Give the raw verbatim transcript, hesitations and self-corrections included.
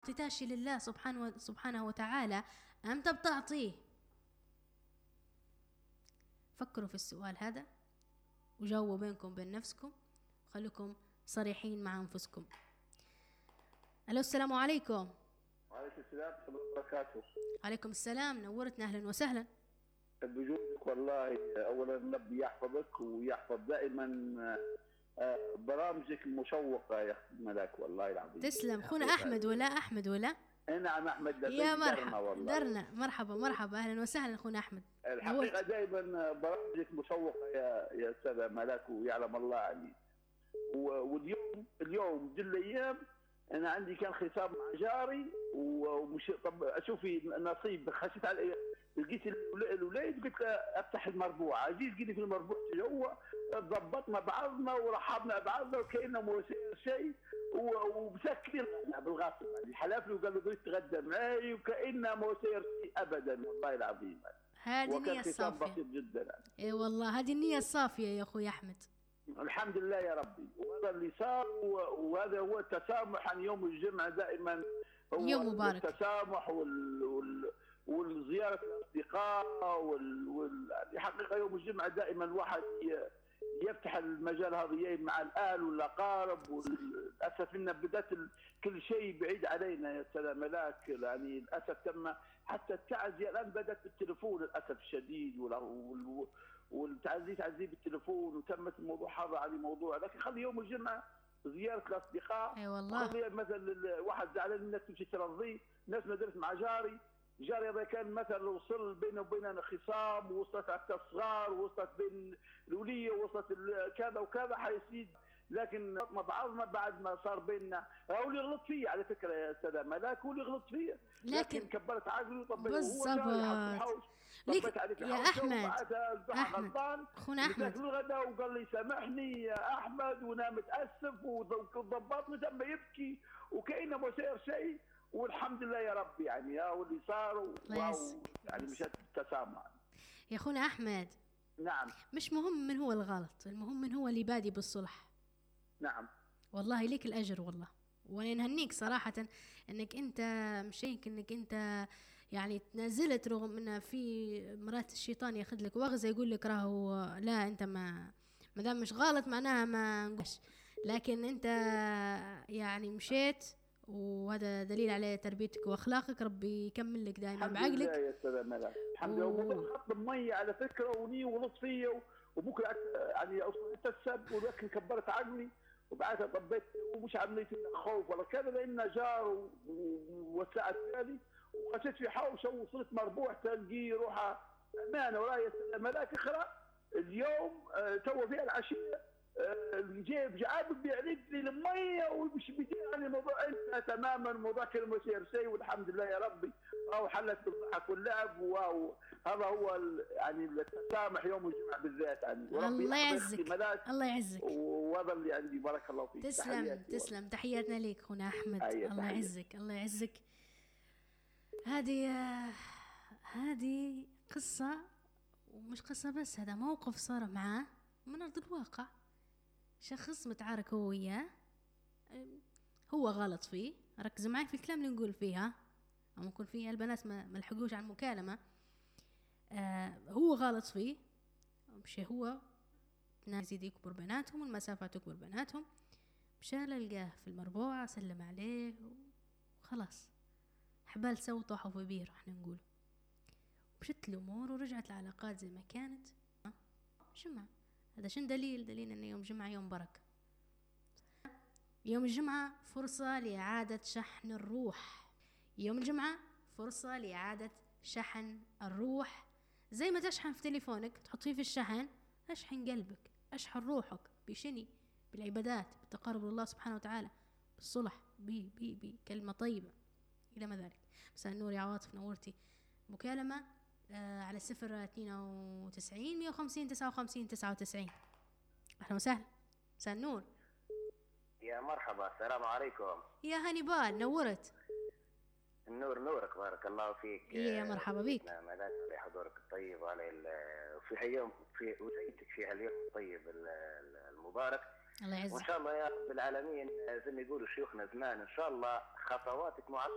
أعطيتاش لله سبحانه سبحانه وتعالى أنت بتعطيه. فكروا في السؤال هذا وجاوبوا بينكم بين نفسكم وخليكم صريحين مع أنفسكم. ألو السلام عليكم. وعليكم السلام ورحمة الله وبركاته. عليكم السلام، نورتنا أهلا وسهلا. بوجودك والله أولا ربي يحفظك ويحفظ دائما برامجك المشوقة يا أخي ملاك والله العظيم. تسلم. خونا أحمد ولا أحمد ولا؟ نعم أحمد. يا مرحبا درنا. مرحبا مرحبا أهلا وسهلا خونا أحمد. الحقيقة دائما برامجك مشوقة يا يا أستاذ ملاك ويعلم الله عني. واليوم اليوم جل الأيام أنا عندي كان خصام مع جاري ومش طب أشوفي نصيب خشيت على لقيت الولاد قلت افتح المربوعه، جيت لقيت في المربوع جوا ضبطنا بعضنا ورحبنا بعضنا وكأنه مو شيء ومسكرين بالغصب الحلافي وقال له بغيت تتغدى معي وكأنه مو شيء ابدا والله العظيم. هذه النية الصافية. بسيط جدا. اي والله هذه النية الصافية يا اخوي احمد. الحمد لله يا ربي، وهذا اللي صار وهذا هو التسامح عن يوم الجمعه دائما هو يوم مبارك. التسامح وال, وال... والزيارة الأصدقاء وال... وال... حقيقة يوم الجمعة دائما الواحد يفتح المجال هذا مع الأهل والأقارب. وللأسف إن بدأت كل شيء بعيد علينا يا سلام ملاك، يعني للأسف تم حتى التعزية الآن بدأت بالتليفون للأسف الشديد وال... والتعزية تعزية بالتليفون وتمت الموضوع هذا على موضوع، لكن خلي يوم الجمعة زيارة الأصدقاء. أي والله. خلي مثلا واحد زعلان منك تمشي ترضيه. ناس ما درت مع جاري جاري هذا كان مثلا وصل بينه وبيننا خصام ووصلت حتى الصغار ووصلت بين الوليه ووصلت كذا وكذا حيصير، لكن ما بعضنا بعد ما صار بيننا هو اللي غلط فيه على فكره يا استاذ ملاك، هو اللي غلط فيه لكن, لكن كبرت عقله. طب بالضبط ليك يا احمد. احمد خونا احمد الغدا وقال لي سامحني يا احمد وانا متاسف وضبطني تم يبكي وكانه ما صار شيء والحمد لله يا رب، يعني هو اللي صار يعني مشات التسامح يا اخونا احمد. نعم. مش مهم من هو الغلط، المهم من هو اللي بادي بالصلح. نعم والله ليك الاجر والله، وانا نهنيك صراحه انك انت مشيك انك انت يعني تنازلت رغم ان في مرات الشيطان ياخذ لك وغزه يقول لك راهو لا انت ما ما دام مش غلط معناها ما نقولش، لكن انت يعني مشيت وهذا دليل على تربيتك واخلاقك. ربي يكمل لك دائما بعقلك. الحمد لله يا استاذ ملاك. الحمد لله. وموضوع خط الميه على فكره وني ولط فيا وبكره يعني تسب ولكن كبرت عقلي وبعدها طبيت ومش عمليه خوف ولا كذا لان جار ووسعت بالي وخشيت في حوشه وصرت مربوع تلقيه روحه امانه ولا يا استاذ ملاك. اخرى اليوم تو فيها العشيه جايب جعاب بيعرض لي الميه ومش بدي يعني الموضوع انتهى تماما. الموضوع كان مسير شيء والحمد لله يا ربي او حلت بالضحك واللعب واو. هذا هو يعني التسامح يوم الجمعه بالذات يعني. الله يعزك الله يعزك وهذا اللي عندي. بارك الله فيك. تسلم تسلم. تحياتنا ليك اخونا احمد. الله يعزك الله يعزك. هذه هذه قصه ومش قصه بس، هذا موقف صار معاه من ارض الواقع. شخص متعارك هو وياه، هو غلط فيه. ركز معي في الكلام اللي نقول فيها أو ممكن فيها البنات ما ملحقوش على المكالمة. آه هو غلط فيه، مشي هو يزيد يكبر بيناتهم والمسافة تكبر بيناتهم. مشى لقاه في المربوعة سلم عليه وخلاص حبال سو طاحوا في بير احنا نقول. مشت الأمور ورجعت العلاقات زي ما كانت. جمعة هذا شن دليل؟ دليل أن يوم جمعة يوم بركة. يوم الجمعة فرصة لإعادة شحن الروح. يوم الجمعة فرصة لإعادة شحن الروح. زي ما تشحن في تليفونك تحط فيه في الشحن، اشحن قلبك، اشحن روحك بشني؟ بالعبادات، بالتقرب لله سبحانه وتعالى، بالصلح، بي بي بي كلمة طيبة إلى ما ذلك. مساء النور يا عواطف، نورتي. مكالمة آه على صفر اثنين وتسعين مية وخمسين تسعة وخمسين تسعة وتسعين. أهلا وسهلا. مساء النور. يا مرحبا. السلام عليكم. يا هانيبال نورت. النور نورك بارك الله فيك. يا مرحبا بك. ملاك بحضورك الطيب على في اليوم في وجيتك في هاليوم الطيب المبارك. الله يعزك. وان شاء الله يا رب العالمين زي ما يقولوا شيوخنا زمان ان شاء الله خطواتك معصرة